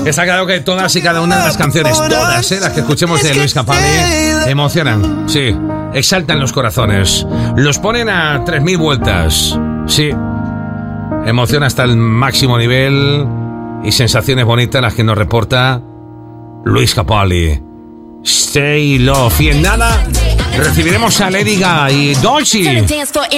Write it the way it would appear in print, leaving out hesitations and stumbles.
Está claro que todas y cada una de las canciones, todas las que escuchemos de Luis Capaldi, emocionan, sí, exaltan los corazones, los ponen a 3000 vueltas, sí, emociona hasta el máximo nivel y sensaciones bonitas las que nos reporta Luis Capaldi. Stay Love. Y en nada recibiremos a Lady Gaga y Dolce.